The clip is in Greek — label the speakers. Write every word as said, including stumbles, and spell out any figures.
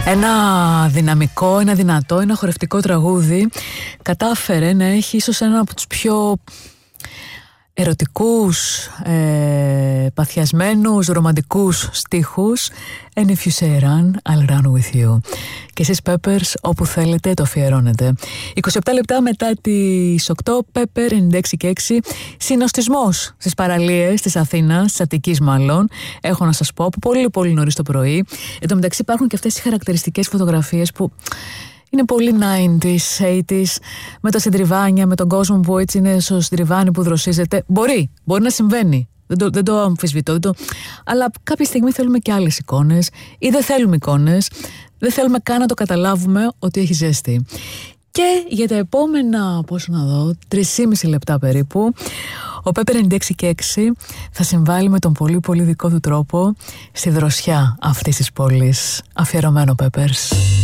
Speaker 1: Ένα δυναμικό, ένα δυνατό, ένα χορευτικό τραγούδι κατάφερε να έχει ίσως ένα από τους πιο ερωτικούς, ε, παθιασμένους, ρομαντικούς στίχους. And if you say run, I'll run with you. Και εσείς Peppers, όπου θέλετε το αφιερώνετε. είκοσι επτά λεπτά μετά τις οκτώ, Pepper ενενήντα έξι και έξι. Συνοστισμός στις παραλίες της Αθήνας, της Αττικής μάλλον, έχω να σας πω, από πολύ πολύ νωρίς το πρωί. Εν τω μεταξύ υπάρχουν και αυτές οι χαρακτηριστικές φωτογραφίες που είναι πολύ ενενήντα, ογδόντα, με τα συντριβάνια, με τον κόσμο που έτσι είναι στο συντριβάνι που δροσίζεται. Μπορεί, μπορεί να συμβαίνει. Δεν το, δεν το αμφισβητώ, δεν το... αλλά κάποια στιγμή θέλουμε και άλλες εικόνες ή δεν θέλουμε εικόνες, δεν θέλουμε καν να το καταλάβουμε ότι έχει ζέστη. Και για τα επόμενα, πώς να δω, τρία και μισό λεπτά περίπου, ο Pepper ενενήντα έξι και έξι θα συμβάλλει με τον πολύ πολύ δικό του τρόπο στη δροσιά αυτής της πόλης. Αφιερωμένο Peppers.